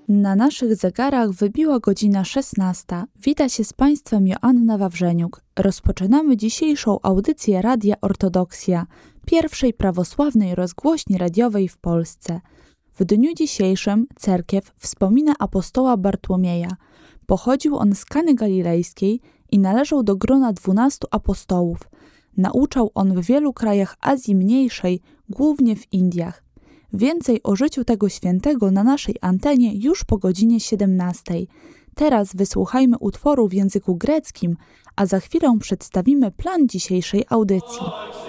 Na naszych zegarach wybiła godzina 16. Wita się z Państwem Joanna Wawrzeniuk. Rozpoczynamy dzisiejszą audycję Radia Ortodoksja, pierwszej prawosławnej rozgłośni radiowej w Polsce. W dniu dzisiejszym cerkiew wspomina apostoła Bartłomieja. Pochodził on z Kany Galilejskiej i należał do grona 12 apostołów. Nauczał on w wielu krajach Azji Mniejszej, głównie w Indiach. Więcej o życiu tego świętego na naszej antenie już po godzinie 17. Teraz wysłuchajmy utworu w języku greckim, a za chwilę przedstawimy plan dzisiejszej audycji.